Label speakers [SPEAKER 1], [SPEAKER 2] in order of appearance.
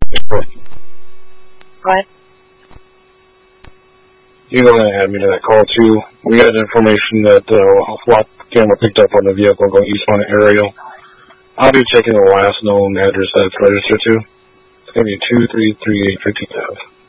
[SPEAKER 1] What?
[SPEAKER 2] You go ahead and add me to that call too. We got information that a SWAT camera picked up on the vehicle going eastbound aerial. I'll be checking the last known address that it's registered to. It's going to be 2338 15th Ave.